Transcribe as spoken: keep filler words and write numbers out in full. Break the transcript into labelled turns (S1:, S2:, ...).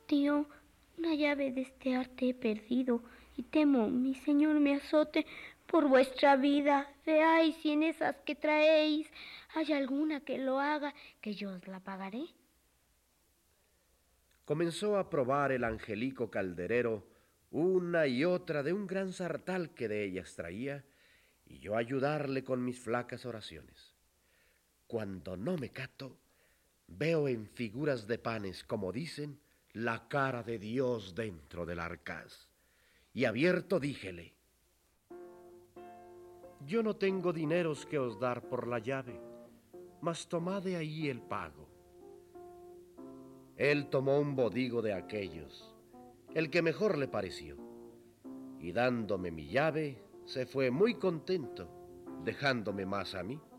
S1: Tío, una llave de este arte he perdido y temo mi señor me azote por vuestra vida. Veáis si en esas que traéis hay alguna que lo haga, que yo os la pagaré.
S2: Comenzó a probar el angelico calderero una y otra de un gran sartal que de ellas traía, y yo ayudarle con mis flacas oraciones. Cuando no me cato, veo en figuras de panes, como dicen, la cara de Dios dentro del arcaz. Y abierto díjele: yo no tengo dineros que os dar por la llave, mas tomad de ahí el pago. Él tomó un bodigo de aquellos, el que mejor le pareció, y dándome mi llave, se fue muy contento, dejándome más a mí.